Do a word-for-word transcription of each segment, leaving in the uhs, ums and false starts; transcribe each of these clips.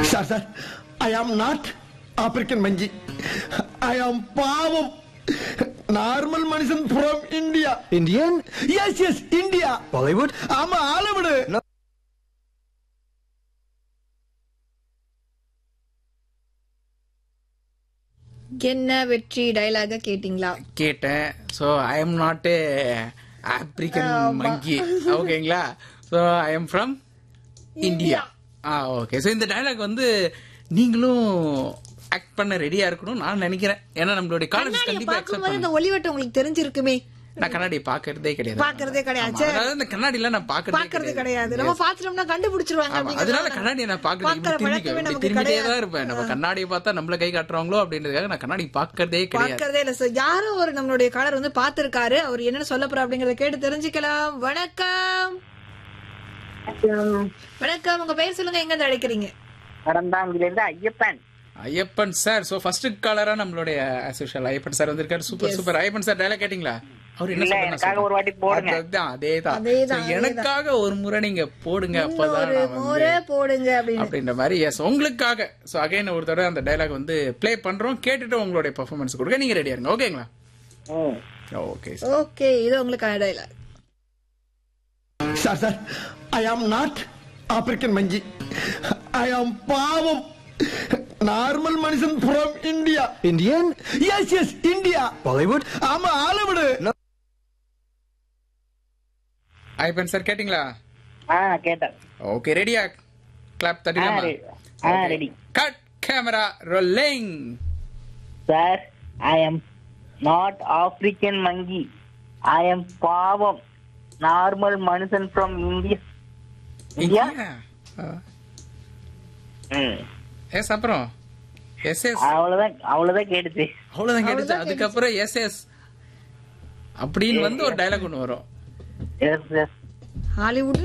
Sir, sir, I am not African monkey. I am Pavam. Normal Manishan from India. Indian? Yes, yes, India. Bollywood? I'm Hollywood. No. என்ன வெற்றி டயலாக கேட்டிங்களா? கேட்டேன். So I am not a African மங்கி. ஓகேங்களா? So I am from India. Ah okay. So இந்த dialogue வந்து நீங்களும் act பண்ண ரெடியா இருக்கணும் நான் நினைக்கிறேன். ஏன்னா நம்மளுடைய காலேஜ் கண்டிப்பா அக்செப்ட் பண்ணு. இந்த ஒளிவட்டம் உங்களுக்கு தெரிஞ்சிருக்குமே. நான் கண்ணாடியை பாக்குறதே கிடையாது. பாக்குறதே கிடையாது. அதாவது இந்த கண்ணாடில நான் பாக்குறதே கிடையாது. நம்ம பாத்துட்டோம்னா கண்டுபிடிச்சிருவாங்க அப்படிங்க. அதனால கண்ணாடியை நான் பாக்குறதே திரும்பிட்டே தான் இருப்பேன். நம்ம கண்ணாடியை பார்த்தா நம்மள கை காட்டுறாங்களோ அப்படின்றதுக்காக நான் கண்ணாடி பாக்குறதே கிடையாது. பாக்குறதே இல்ல சார். யாரோ ஒரு நம்மளுடைய காலர் வந்து பாத்துருக்காரு. அவர் என்ன சொல்ல போறா அப்படிங்கறத கேட்டு தெரிஞ்சுக்கலாம். வணக்கம். வணக்கம். உங்க பெயர் சொல்லுங்க. எங்க இருந்து அழைக்கிறீங்க? கடந்தாங்கிலிருந்து Ayyappan. Ayyappan sir. So first cholera நம்மளுடைய as usual ஐயப்பன் சார் வந்திருக்காரு. Super super. Ayyappan sir dialogue கேட்டிங்களா? அவர் என்ன சொல்றாங்க? ஒரு வாட்டி போடுங்க. அதேதான். எனக்காக ஒரு முறை நீங்க போடுங்க, அப்பதான் முறை போடுங்க அப்படின்ற மாதிரி. எஸ், உங்களுக்காக. சோ அகைன் ஒரு தடவை அந்த டயலாக் வந்து ப்ளே பண்றோம். கேட்டுட்டு உங்களுடைய பெர்ஃபார்மன்ஸ் கொடுங்க. நீங்க ரெடியா இருங்க. ஓகேங்களா? Okay okay. இது உங்களுக்கான dialogue. Sir, sir, I am not African monkey. I am Pavam. Normal Manishan from India. Indian? Yes, yes, India. Bollywood? I'm Hollywood. No. Ayyappan sir கேட்டிங்களா? ஆ கேட்டேன். ஓகே, ரெடியா? Clap தட்டிடலாமா? Ah ready. Cut camera rolling. Sir, I am not African monkey. I am Pavam. Normal Manishan from India. India? ம். S, அப்புறம் S S அவ்வளவுதான் அவ்வளவுதான் கேட்டுச்சு. அவ்வளவுதான் கேட்டுச்சு. அதுக்கப்புறம் எஸ் எஸ் அப்படின்னு வந்து ஒரு டயலாக் ஒன்று வரும். S S. ஹாலிவுட்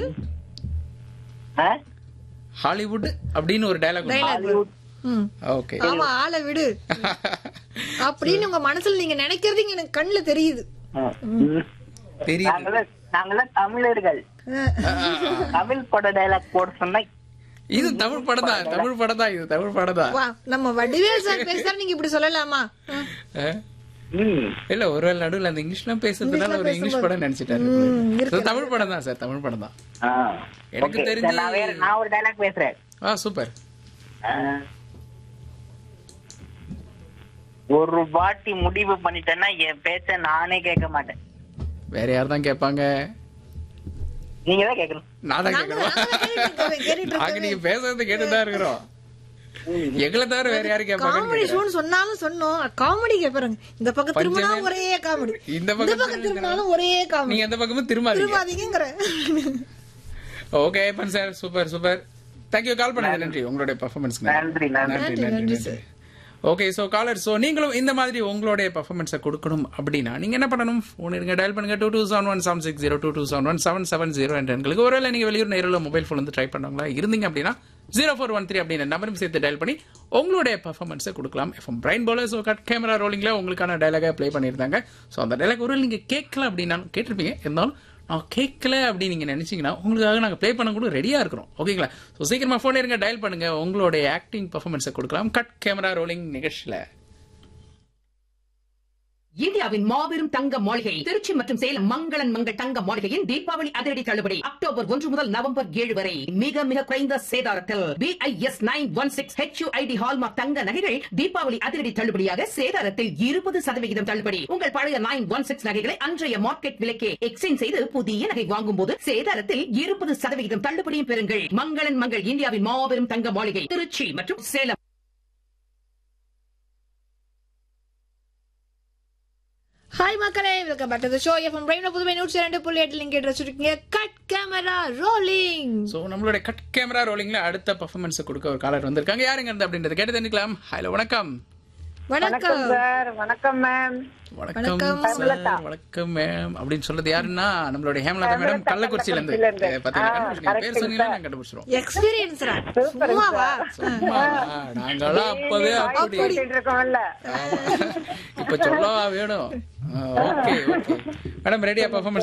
ஹாலிவுட் அப்படின்னு ஒரு டயலாக் ஹாலிவுட். ஓகே. ஆமா, ஆளை விடு அப்படின்னு உங்க மனசுல நீங்க நினைக்கிறது எனக்கு கண்ணுல தெரியுது. தெரியுது. நாங்கெல்லாம் தமிழர்கள். தமிழ் பட டயலாக் போட சொன்னா இது தமிழ் படம் தான். தமிழ் படம் தான். இது தமிழ் படம் தான். நம்ம வடிவேல் சார் பேசுறா நீங்க இப்படி சொல்லலாமா? இல்ல, ஒருவேளை நடுவுல அந்த இங்கிலீஷ்லாம் பேசுறதுனால ஒரு இங்கிலீஷ் படம் நினைச்சிட்டாரு. தமிழ் படம் தான் சார். தமிழ் படம் தான். எனக்கு தெரிஞ்சு நான் ஒரு டயலாக் பேசுறேன். ஆ சூப்பர். ஒரு வாட்டி முடிவு பண்ணிட்டேன்னா என் பேச்ச நானே கேட்க மாட்டேன். வேற யார் தான் கேட்பாங்க? நீங்க தான் கேட்கணும். நான் தான் கேட்கணும். நாங்க நீங்க பேசுறது கேட்டுதான் இருக்கிறோம். எங்களை தவிர வேற யாரும் கேட்பாங்க? காமெடி ஷோன்னு சொன்னாலும் சொன்னோம். காமெடி கேட்பாங்க. இந்த பக்கம் திரும்பினாலும் ஒரே காமெடி, இந்த பக்கம் திரும்பினாலும் ஒரே காமெடி. நீங்க எந்த பக்கமும் திரும்பாதீங்க. Okay Ayyappan sir, super super. Thank you. கால் பண்ணது நன்றி. உங்களுடைய பெர்ஃபார்மன்ஸ்க்கு நன்றி நன்றி நன்றி. ஓகே, சோ காலர், சோ நீங்களும் இந்த மாதிரி உங்களுடைய பெர்ஃபார்மன்ஸை கொடுக்கணும் அப்படின்னா நீங்க என்ன பண்ணணும்? போன் எடுங்க, டயல் பண்ணுங்க two two seven one seven six zero two two seven one seven seven zero என்ற எண்களுக்கு. ஒருவேளை நீங்க வெளியூர் நேரில் மொபைல் போன் வந்து ட்ரை பண்ணுவாங்களா இருந்தீங்க அப்படின்னா ஜீரோ ஃபோர் ஒன் த்ரீ அப்படின்னு நம்பரும் சேர்த்து டயல் பண்ணி உங்களுடைய பெர்ஃபார்மன்ஸை கொடுக்கலாம். எஃப்எம் பிரைன் போல. ஸோ கட் கேமரா ரோலிங்ல உங்களுக்கான டயலாக ப்ளே பண்ணியிருந்தாங்க. ஸோ அந்த டயலாக் ஒரு நீங்க கேட்கல அப்படின்னா கேட்டிருப்பீங்க. இருந்தாலும் நான் கேட்கல அப்படின்னு நீங்க நினைச்சீங்கன்னா உங்களுக்காக நாங்கள் ப்ளே பண்ண கூட ரெடியா இருக்கிறோம். ஓகேங்களா? ஸோ சீக்கிரமா போன் எடுங்க, டயல் பண்ணுங்க, உங்களுடைய ஆக்டிங் பெர்ஃபார்மன்ஸை கொடுக்கலாம் கட் கேமரா ரோலிங் நிகழ்ச்சியில. இந்தியாவின் மாபெரும் தங்க மாளிகை திருச்சி மற்றும் சேலம் மங்களன் மங்கள் தங்க மாளிகையின் தீபாவளி அதிரடி தள்ளுபடி அக்டோபர் ஒன்று முதல் நவம்பர் ஏழு வரை மிக மிக குறைந்த சேதாரத்தில் BIS nine one six HUID hallmark தங்க நகைகள் தீபாவளி அதிரடி தள்ளுபடியாக சேதாரத்தில் இருபது சதவிகிதம் தள்ளுபடி. உங்கள் பழைய நைன் ஒன் சிக்ஸ் நகைகளை அன்றைய மார்க்கெட் விலைக்கே எக்ஸ்சேஞ்ச் செய்து புதிய நகை வாங்கும் போது சேதாரத்தில் இருபது சதவிகிதம் தள்ளுபடியும் பெறுங்கள். மங்களன் மங்கள் இந்தியாவின் மாபெரும் தங்க மாளிகை திருச்சி மற்றும் சேலம். ஹாய் மக்களே, welcome back to the show. FM brain Puduvai நூற்றி இரண்டு புள்ளி எட்டு லிங்க் வச்சிருக்கீங்க. Cut camera rolling. சோ நம்மளுடைய கட் கேமரா ரோலிங்ல அடுத்த பெர்ஃபார்மன்ஸ் கொடுக்க ஒரு காலர் வந்திருக்காங்க. யாருங்க இருந்து அப்படின்றத கேட்டு தெரிஞ்சுக்கலாம். ஹலோ, வணக்கம். வணக்கம் சார். வணக்கம் மேம். வணக்கம் சார். வணக்கம் மேம் அப்படின்னு சொல்றது யாருன்னா நம்மளுடைய ஹேமலதா மேடம் கள்ளக்குறிச்சியில இருந்து. பாத்தீங்கன்னா பேர் சொன்னீங்கன்னா நான் கண்டுபிடிச்சிருவோம். எக்ஸ்பீரியன்ஸ்ரா சும்மாவா? நாங்களா அப்பவே அப்படி இருக்கோம்ல. இப்ப சொல்லவா வேணும்? ஓகே ஓகே மேடம், ரெடியா பெர்ஃபார்மன்ஸ்